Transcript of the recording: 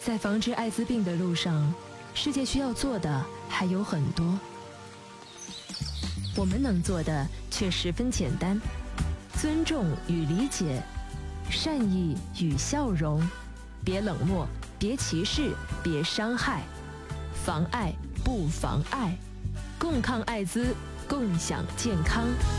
在防治艾滋病的路上，世界需要做的还有很多，我们能做的却十分简单：尊重与理解，善意与笑容，别冷漠，别歧视，别伤害，妨碍不妨碍，共抗艾滋，共享健康。